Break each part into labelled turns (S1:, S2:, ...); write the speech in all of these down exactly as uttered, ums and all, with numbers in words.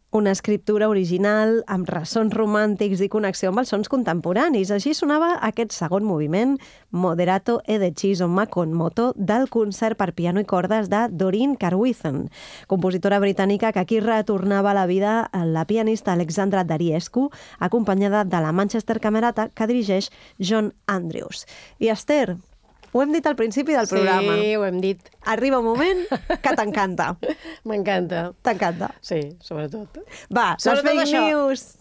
S1: Una escriptura original, amb ressons romàntics i connexió amb els sons contemporanis. Així sonava aquest segon moviment, Moderato e deciso ma con moto, del concert per piano i cordes de Doreen Carwithen, compositora britànica que aquí retornava a la vida la pianista Alexandra Dariescu, acompanyada de la Manchester Camerata que dirigeix John Andrews. I Esther, ho hem dit al principi del programa.
S2: Sí, ho hem dit.
S1: Arriba un moment que t'encanta.
S2: M'encanta.
S1: T'encanta.
S2: Sí, sobretot.
S1: Va,
S2: sobretot
S1: les fake
S2: això.
S1: news.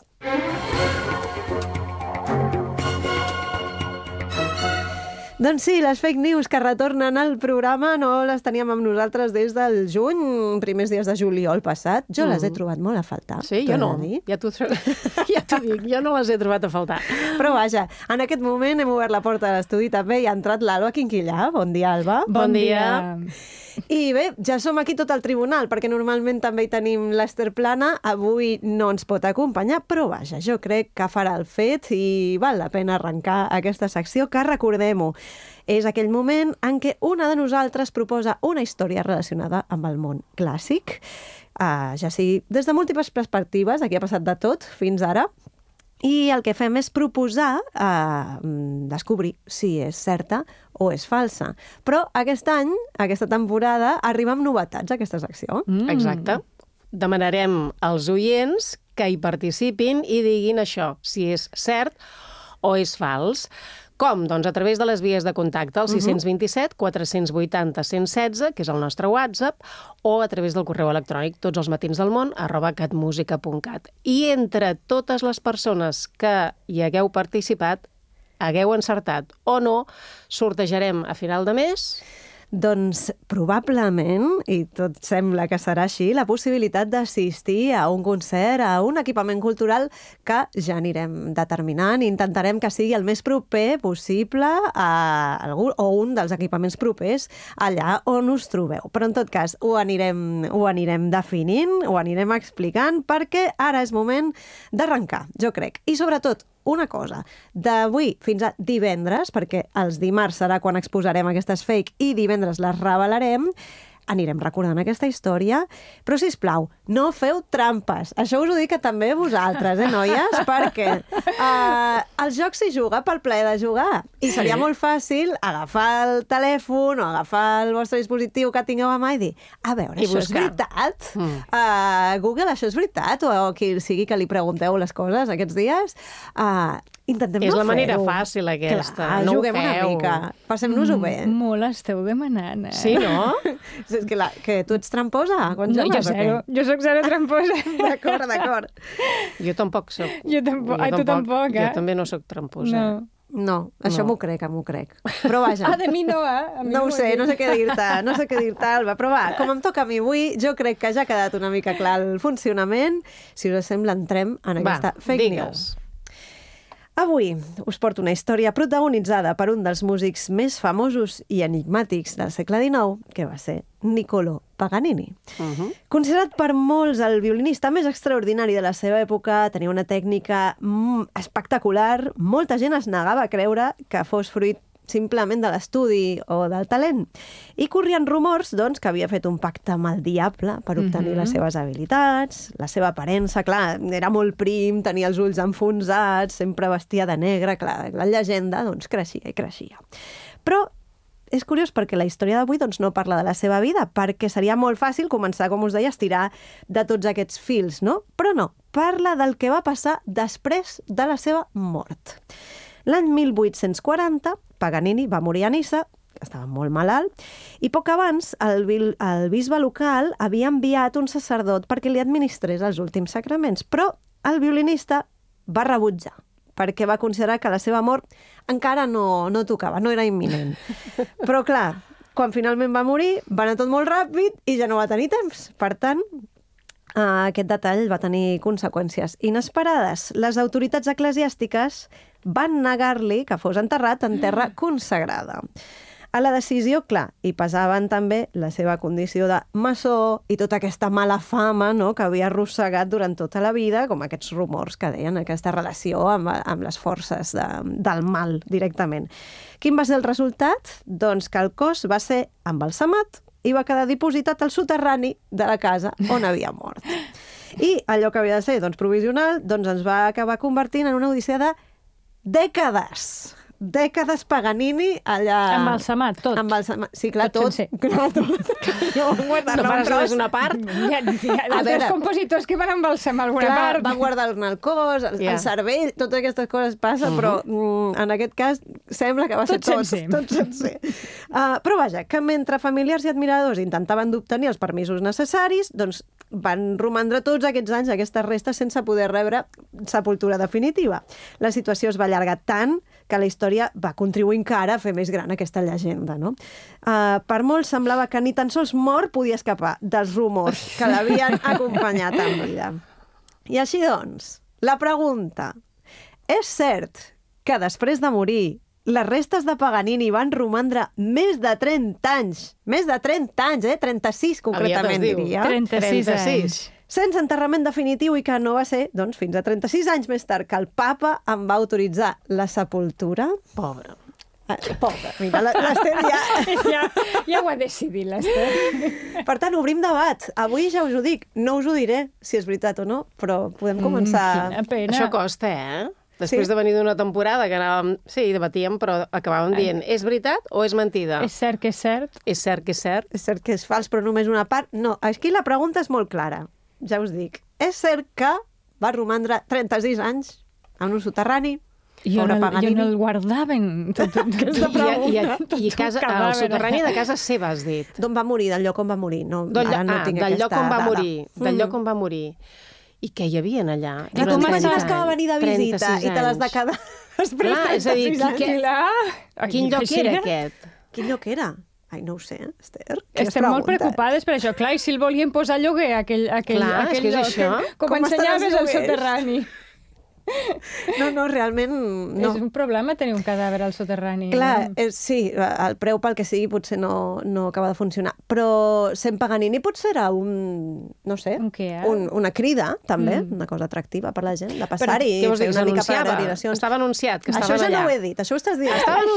S1: Doncs sí, les fake news que retornen al programa no les teníem amb nosaltres des del juny, primers dies de juliol passat. Jo mm. les he trobat molt a faltar.
S2: Sí, jo no. Ja t'ho ja t'ho dic, jo no les he trobat a faltar.
S1: Però vaja, en aquest moment hem obert la porta de l'estudi també i ha entrat l'Alba Quinquillà. Bon dia, Alba.
S2: Bon, bon dia. dia.
S1: I bé, ja som aquí tot al tribunal, perquè normalment també hi tenim l'Ester Plana. Avui no ens pot acompanyar, però vaja, jo crec que farà el fet i val la pena arrencar aquesta secció, que recordem-ho, és aquell moment en què una de nosaltres proposa una història relacionada amb el món clàssic, uh, ja sigui des de múltiples perspectives, aquí ha passat de tot fins ara, i el que fem és proposar eh, descobrir si és certa o és falsa. Però aquest any, aquesta temporada, arriba amb novetats a aquesta secció.
S2: Mm. Exacte. Demanarem als oients que hi participin i diguin això, si és cert o és fals. Com? Doncs a través de les vies de contacte, el sis dos set, quatre vuit zero, un un setze, que és el nostre WhatsApp, o a través del correu electrònic tots els matins del món, arroba catmusica punt cat. I entre totes les persones que hi hagueu participat, hagueu encertat o no, sortejarem a final de mes...
S1: Doncs probablement, i tot sembla que serà així, la possibilitat d'assistir a un concert, a un equipament cultural que ja anirem determinant i intentarem que sigui el més proper possible a algú o un dels equipaments propers allà on us trobeu. Però en tot cas ho anirem, ho anirem definint, ho anirem explicant, perquè ara és moment d'arrencar, jo crec. I sobretot, una cosa, d'avui fins a divendres, perquè els dimarts serà quan exposarem aquestes fake i divendres les revelarem, anirem recordant aquesta història, però, sisplau, no feu trampes. Això us ho dic també a vosaltres, eh, noies? Perquè uh, el joc s'hi juga pel plaer de jugar. I seria molt fàcil agafar el telèfon o agafar el vostre dispositiu que tingueu a mà i dir, a veure, I això buscar. És veritat? Mm. Uh, Google, això és veritat? O, o qui sigui que li pregunteu les coses aquests dies? Uh, Intentem
S2: és
S1: no
S2: la manera
S1: fer-ho.
S2: fàcil, aquesta.
S1: Clar,
S2: no
S1: juguem
S2: ho feu.
S1: una mica. Passem-nos-ho bé.
S3: Mm, molt esteu demanant, eh?
S2: Sí, no?
S1: És que, la, que tu ets tramposa quan
S3: no,
S1: jugues,
S3: jo zero. Jo soc zero tramposa.
S1: D'acord, d'acord.
S2: Jo tampoc soc.
S3: Jo tampoc. Jo Ai, tu tampoc, eh?
S2: Jo també no soc tramposa.
S3: No.
S1: No, això
S2: No.
S1: m'ho crec, m'ho crec. Però vaja.
S3: Ah, de mi no, eh? A mi
S1: No ho
S3: m'ho
S1: sé,
S3: dit.
S1: no sé què dir-te, no sé què dir-te, Alba. Però va, com em toca a mi avui, jo crec que ja ha quedat una mica clar el funcionament. Si us sembla, entrem en aquesta
S2: Va,
S1: fake
S2: digues.
S1: news. Avui us porto una història protagonitzada per un dels músics més famosos i enigmàtics del segle dinou, que va ser Niccolò Paganini.
S2: Uh-huh.
S1: Considerat per molts el violinista més extraordinari de la seva època, tenia una tècnica mm, espectacular, molta gent es negava a creure que fos fruit simplement de l'estudi o del talent. I corrien rumors, doncs, que havia fet un pacte amb el diable per obtenir mm-hmm. les seves habilitats, la seva aparença, clar, era molt prim, tenia els ulls enfonsats, sempre vestia de negre, clar, la llegenda, doncs, creixia i creixia. Però és curiós perquè la història d'avui doncs, no parla de la seva vida, perquè seria molt fàcil començar, com us deia, a estirar de tots aquests fils, no? Però no, parla del que va passar després de la seva mort. L'any mil vuit-cents quaranta, Paganini va morir a Niça, que estava molt malalt, i poc abans el, el bisbe local havia enviat un sacerdot perquè li administrés els últims sacraments, però el violinista va rebutjar, perquè va considerar que la seva mort encara no, no tocava, no era imminent. Però clar, quan finalment va morir, va anar tot molt ràpid i ja no va tenir temps. Per tant, Uh, aquest detall va tenir conseqüències inesperades. Les autoritats eclesiàstiques van negar-li que fos enterrat en terra consagrada. A la decisió, clar, hi pesaven també la seva condició de maçó i tota aquesta mala fama, no?, que havia arrossegat durant tota la vida, com aquests rumors que deien aquesta relació amb, amb les forces de, del mal directament. Quin va ser el resultat? Doncs que el cos va ser embalsamat i va quedar dipositat al soterrani de la casa on havia mort. I allò que havia de ser doncs, provisional doncs ens va acabar convertint en una odissea de dècades. Dècades Paganini allà...
S3: Embalsamat, tot.
S1: Embalsamat. Sí, clar,
S3: Tot
S1: tot.
S3: sencer.
S1: Clar, tot. Jo van guardar
S2: No
S1: un
S2: faràs
S1: tros.
S2: només una part?
S3: Hi ha, hi ha
S1: A
S3: altres
S1: veure.
S3: compositors que van embalsamar alguna
S1: Clar,
S3: part.
S1: van guardar-ne el cos, el,
S2: Ja.
S1: el cervell, totes aquestes coses passa, uh -huh. però mm, en aquest cas sembla que va ser
S3: Tot
S1: tot,
S3: sencer.
S1: tot sencer. Uh, però vaja, que mentre familiars i admiradors intentaven d'obtenir els permisos necessaris, doncs van romandre tots aquests anys aquestes restes sense poder rebre sepultura definitiva. La situació es va allargar tant que la història va contribuir encara a fer més gran aquesta llegenda. No? Uh, per molts semblava que ni tan sols mort podia escapar dels rumors que l'havien acompanyat en vida. I així doncs, la pregunta. És cert que després de morir les restes de Paganini van romandre més de trenta anys, més de trenta anys, eh? trenta-sis concretament,
S2: Aviat es diu.
S1: diria,
S3: trenta-sis
S2: trenta-sis.
S3: anys.
S1: sense enterrament definitiu i que no va ser, doncs, fins a trenta-sis anys més tard que el papa en va autoritzar la sepultura.
S2: Pobre.
S1: Ah, pobre, mira, la- l'Ester ja...
S3: Ja, ja ho ha decidit, l'Ester.
S1: Per tant, obrim debat. Avui ja us ho dic, no us ho diré si és veritat o no, però podem començar...
S3: Quina pena.
S2: Això costa, eh? Després
S1: Sí?
S2: de venir d'una temporada que anàvem... Sí, debatíem, però acabàvem dient és veritat o és mentida?
S3: És cert que és cert.
S2: És cert que és cert?
S1: És cert que és fals, però només una part. No, aquí la pregunta és molt clara. Ja us dic. És cert que va romandre trenta-sis anys en un soterrani?
S3: I on
S1: Pobre
S3: el, i
S1: Paganini.
S3: on el guardaven. Tot, tot,
S1: Aquesta
S2: I,
S1: pregunta.
S2: i, i casa, el soterrani de casa seva, has dit.
S1: D'on va morir, del lloc on va morir. No,
S2: Del,
S1: ara
S2: lloc,
S1: no
S2: ah,
S1: tinc
S2: del
S1: aquesta
S2: lloc on va
S1: dada.
S2: morir. Del
S1: Mm.
S2: lloc on va morir. I què hi havia allà?
S1: Clar,
S2: durant
S1: com
S2: trenta
S1: imagines que va
S2: anys?
S1: venir de visita
S2: trenta-sis
S1: i te l'has de
S2: anys.
S1: quedar després
S2: Clar, és a dir,
S1: trenta-sis anys?
S2: qui-
S3: Clar.
S2: Quin lloc era aquest?
S1: Quin lloc era? Ai, no ho sé, Esther. Quines
S3: Estem molt
S1: preguntes.
S3: preocupades per això. Clar, i si el volien posar a lloguer, aquell, aquell,
S2: Clar, és
S3: aquell
S2: que és
S3: lloc,
S2: això.
S3: que- com,
S1: Com estan els
S3: ensenyaves al
S1: lloguers?
S3: soterrani.
S1: No, no, realment no.
S3: És un problema tenir un cadàver al soterrani.
S1: Clar,
S3: no?
S1: és, sí, el preu pel que sigui potser no, no acaba de funcionar. Però Saint Paganini potser era un, no sé,
S3: Un què, eh?
S1: un, una crida, també,
S3: Mm.
S1: una cosa atractiva per la gent, de passar-hi
S2: Què
S1: i
S2: vols
S1: fer
S2: dir?
S1: una mica
S2: S'anunciava?
S1: peregrinacions.
S2: Estava anunciat que
S1: Això
S2: estaven
S1: ja
S2: allà.
S1: no ho he dit, això ho estàs dient.
S2: Estava